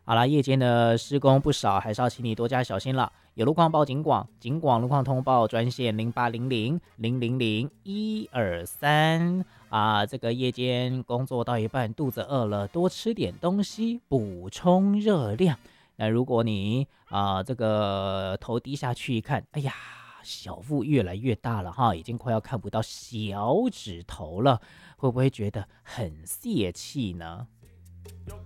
好啦，夜间的施工不少，还是要请你多加小心了。有路况报警广，警广路况通报专线0800 000 123啊。这个夜间工作到一半，肚子饿了，多吃点东西，补充热量。那如果你这个头低下去一看，哎呀，小腹越来越大了哈，已经快要看不到小指头了，会不会觉得很泄气呢？